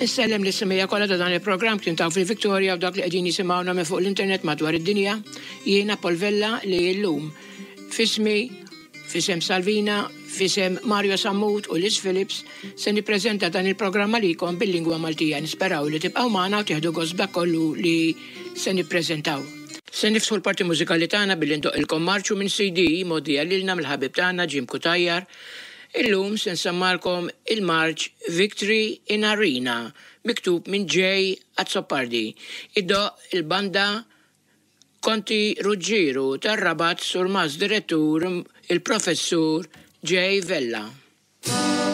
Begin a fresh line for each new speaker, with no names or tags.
Issellem li s-semija kolla ta' dan il-program kien taw fil-Victoria u dak li qegħdin jisimgħuna minn fuq l-internet madwar id-dinja. Jiena Polvella li llum fismi, fisem Salvina, fisem Mario Sammut u Liz Phillips se nippreżenta dan il-programma likom bil-lingwa Maltija. Nisperaw li tibqgħu magħna u tieħdu gost kollu li se nippreżentaw. Se nifsħu l-parti mużikali tagħna billi ndoqilkom marċu minn CD modija lilna mill-ħabib tagħna Jim Kutajjar. Illum se nsammalkom il-marċ Victory in Arena, miktub minn Jay Azzopardi. Iddoq il-banda Conti Ruggiero tar-Rabat sur mas direttur il-professur Jay Vella.